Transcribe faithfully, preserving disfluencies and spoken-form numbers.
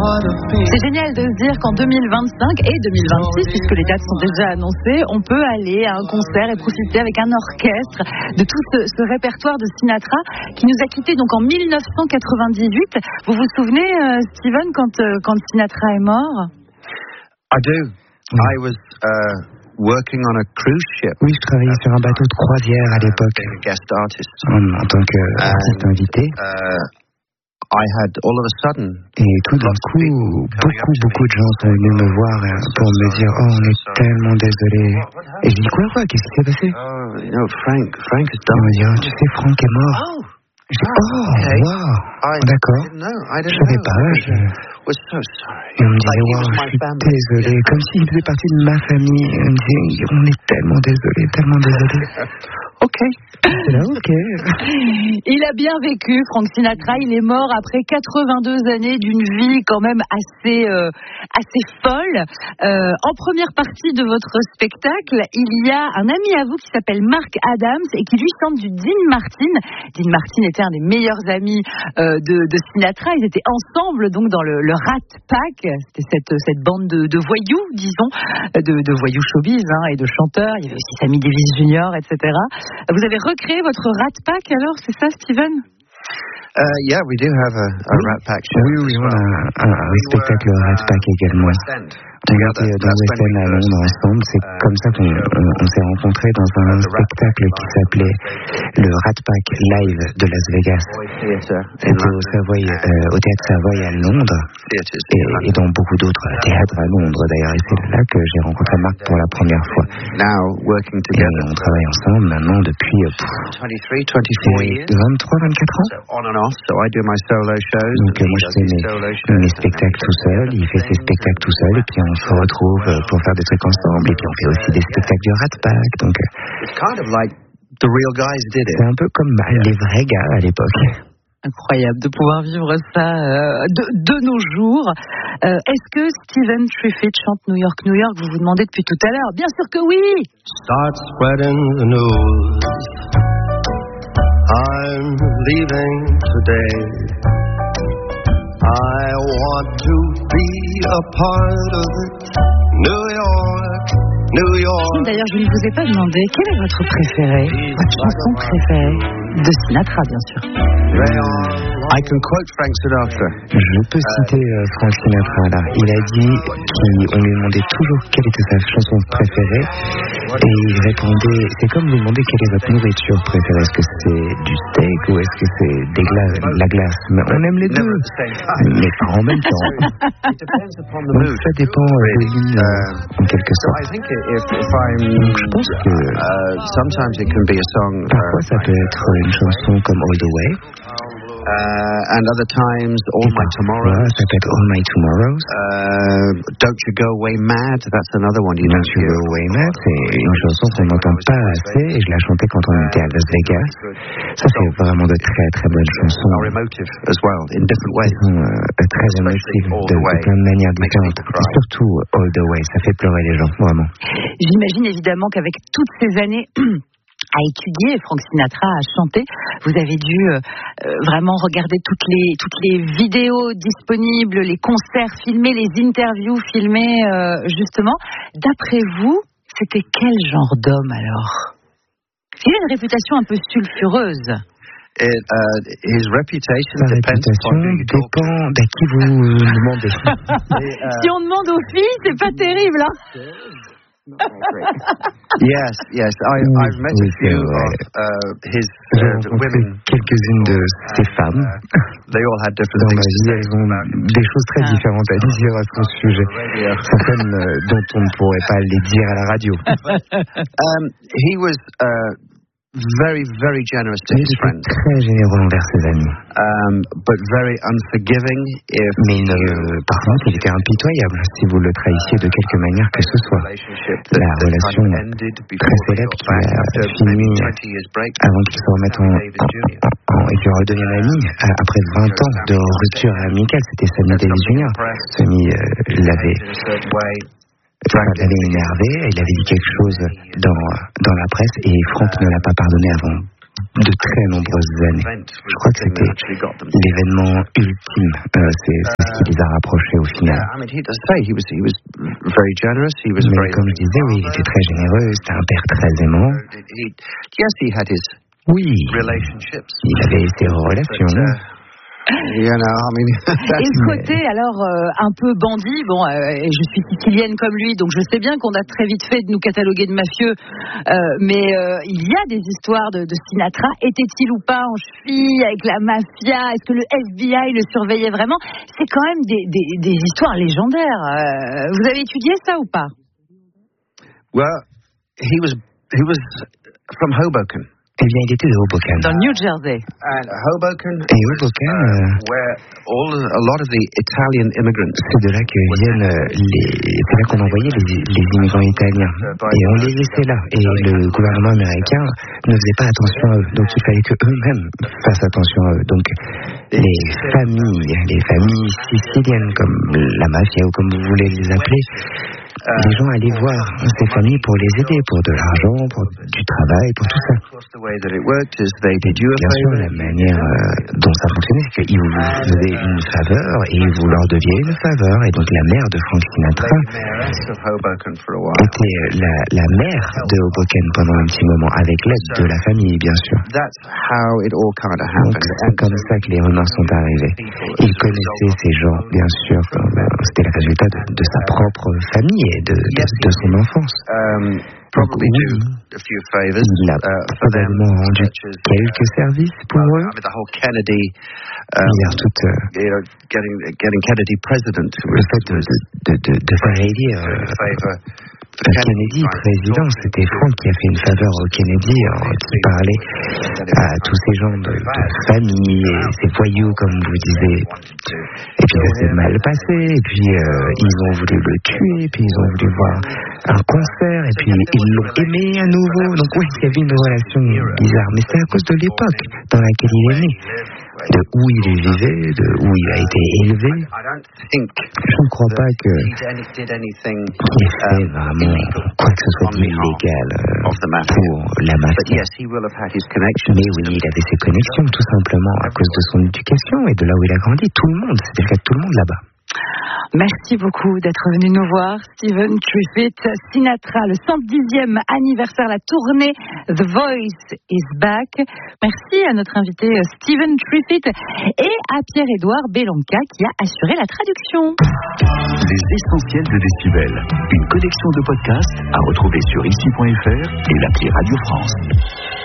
C'est génial de se dire qu'en deux mille vingt-cinq et deux mille vingt-six, puisque les dates sont déjà annoncées, on peut aller à un concert et profiter avec un orchestre de tout ce, ce répertoire de Sinatra qui nous a quittés donc en dix-neuf cent quatre-vingt-dix-huit. Vous vous souvenez, euh, Steven, quand, euh, quand Sinatra est mort? I do. I was uh, working on a cruise ship. Oui, je travaillais sur un bateau de croisière à l'époque. Being a guest artist. En, en tant qu'artiste invité. Uh, I had all of a sudden. Et tout d'un coup, beaucoup, beaucoup de gens sont venus me voir pour me dire, oh, on est tellement désolé. Et je dis, quoi, quoi, qu'est-ce qui s'est passé? Oh, you know, Frank, Frank is Ils done. me disent, oh, tu sais, Frank est mort. Oh. Je dis, oh, okay. wow, I d'accord. didn't know. I Je didn't savais know. pas. Je... was so sorry. Et on me disait, Like, he wow, was je my suis family. désolé. Comme s'il faisait partie de ma famille. On me disait, on est tellement désolé, tellement désolé. Ok. C'est là, ok. Il a bien vécu, Frank Sinatra. Il est mort après quatre-vingt-deux années d'une vie quand même assez, euh, assez folle. Euh, en première partie de votre spectacle, il y a un ami à vous qui s'appelle Mark Adams et qui lui chante du Dean Martin. Dean Martin était un des meilleurs amis euh, de, de Sinatra. Ils étaient ensemble donc dans le, le Rat Pack. C'était cette, cette bande de, de voyous, disons, de, de voyous showbiz hein, et de chanteurs. Il y avait aussi Sammy Davis Junior, et cetera. Vous avez recréé votre Rat Pack alors, c'est ça, Steven? Uh, yeah, we do have a, a oui. Rat Pack show. Oui, oui, on a un, un spectacle Rat Pack également. On était dans West End à Londres ensemble. C'est comme ça qu'on on, on s'est rencontrés dans un spectacle qui s'appelait le Rat Pack Live de Las Vegas. C'était au Savoy, euh, au Théâtre Savoy à Londres et, et dans beaucoup d'autres théâtres à Londres d'ailleurs. Et c'est là que j'ai rencontré Marc pour la première fois. Et on travaille ensemble maintenant depuis pff, vingt-trois vingt-quatre ans. Donc euh, moi je fais mes, mes spectacles tout seul, il fait ses spectacles tout seul et puis on se retrouve pour faire des trucs ensemble et puis on fait aussi des spectacles du Rat Pack. Donc c'est un peu comme bah, les vrais gars à l'époque. Incroyable de pouvoir vivre ça euh, de, de nos jours. Euh, est-ce que Stephen Triffitt chante New York, New York? Vous vous demandez depuis tout à l'heure. Bien sûr que oui. Start spreading the news. I'm leaving today. I want to be a part of it. New York, New York. D'ailleurs, je ne vous ai pas demandé quelle est votre préférée, votre chanson préférée de Sinatra, bien sûr. I can quote Frank Sinatra. Je peux citer euh, Frank Sinatra là. Il a dit qu'on lui demandait toujours quelle était sa chanson préférée et il répondait, c'est comme vous demander quelle est votre nourriture préférée. Est-ce que c'est du steak ou est-ce que c'est des gla- la glace? Mais on aime les deux, mais pas en même temps. Donc ça dépend euh, de l'île euh, en quelque sorte. Donc je pense que parfois ça peut être une chanson comme All the Way. Uh, and other times, All My Tomorrows. Ça peut être All My Tomorrows. Uh, Don't You Go Away Mad. That's another one you don't you Go Away Mad. C'est une chanson qu'on n'entend pas assez et je la chantais quand on était à Las Vegas. Ça, c'est vraiment de très très bonnes chansons. Are emotive as well, in different ways. Ils sont euh, très émotives de, de plein de manières différentes. Et surtout All the Way, ça fait pleurer les gens, vraiment. J'imagine évidemment qu'avec toutes ces années à étudier, Frank Sinatra a chanté, vous avez dû euh, vraiment regarder toutes les, toutes les vidéos disponibles, les concerts filmés, les interviews filmées, euh, justement. D'après vous, c'était quel genre d'homme alors? Il a une réputation un peu sulfureuse. It, uh, his reputation Sa réputation dépend d'à qui vous demandez. Si on demande aux filles, c'est pas terrible, hein? Yes, yes. I, I've met a few of uh, his uh, women. Quelques-unes de ces femmes. Uh, they all had different Dans things ma vie, elles ont des choses très différentes à dire à ce sujet. Certaines euh, dont on ne pourrait pas les dire à la radio. um, he was uh, very, very generous to his friends. Très généreux envers ses amis. Um, but very unforgiving if. Mais euh, par contre, il était impitoyable si vous le trahissiez de quelque manière que ce soit. La relation très célèbre qui a fini avant qu'il se remette en, en, en et qu'il redevienne ami après vingt ans de rupture amicale, c'était Sammy Davis Junior Sammy euh, l'avait. Frank l'avait énervé, il avait dit quelque chose dans, dans la presse et Frank ne l'a pas pardonné avant de très nombreuses années. Je crois que c'était l'événement ultime. Euh, c'est, c'est ce qui les a rapprochés au final. Mais comme je disais, oui, il était très généreux, c'était un père très aimant. Oui, il avait ses relations. You know, I mean, et le côté alors euh, un peu bandit, bon, euh, je suis sicilienne comme lui, donc je sais bien qu'on a très vite fait de nous cataloguer de mafieux, euh, mais euh, il y a des histoires de, de Sinatra. Était-il ou pas en cheville avec la mafia? Est-ce que le F B I le surveillait vraiment? C'est quand même des, des, des histoires légendaires. Euh, vous avez étudié ça ou pas? Well, he was he was from Hoboken. Eh bien, il était de Hoboken. Dans le New Jersey. And Hoboken. Et Hoboken, uh, where all a lot of the Italian immigrants. C'est de là que viennent les. C'est là qu'on envoyait les, les immigrants italiens. Et on les laissait là. Et le gouvernement américain ne faisait pas attention à eux. Donc il fallait que eux-mêmes fassent attention à eux. Donc les familles, les familles siciliennes comme la mafia ou comme vous voulez les appeler. Les gens allaient voir ces familles pour les aider, pour de l'argent, pour du travail, pour tout ça. Bien sûr, la manière euh, dont ça fonctionnait, c'est qu'ils vous faisaient une faveur et vous leur deviez une faveur. Et donc la mère de Frank Sinatra était la, la mère de Hoboken pendant un petit moment, avec l'aide de la famille, bien sûr. Donc c'est comme ça que les rumeurs sont arrivées. Il connaissait ces gens, bien sûr, c'était le résultat de, de sa propre famille et de, de, de son enfance. Donc, oui, il a probablement rendu quelques services pour eux. Il a tout euh, le fait de, de, de, de faire élire euh, Kennedy président, c'était Frank qui a fait une faveur au Kennedy, alors, qui parlait à tous ces gens de, de famille et ces voyous, comme vous disiez. Et puis ça s'est mal passé, et puis euh, ils ont voulu le tuer, et puis ils ont voulu voir un concert, et puis ils l'ont aimé à nouveau. Donc oui, il y avait une relation bizarre, mais c'est à cause de l'époque dans laquelle il est né, de où il vivait, de où il a été élevé. Je ne crois pas que il ait fait vraiment quoi que ce soit d'illégal euh, pour la mafia. Mais oui, il avait ses connexions, tout simplement à cause de son éducation et de là où il a grandi. Tout le monde, c'était le cas de tout le monde là-bas. Merci beaucoup d'être venu nous voir, Stephen Triffitt. Sinatra, le cent dixième anniversaire, la tournée The Voice is Back. Merci à notre invité Stephen Triffitt et à Pierre-Édouard Belanca qui a assuré la traduction. Les essentiels de Décibel, une collection de podcasts à retrouver sur ici point f r et l'appli Radio France.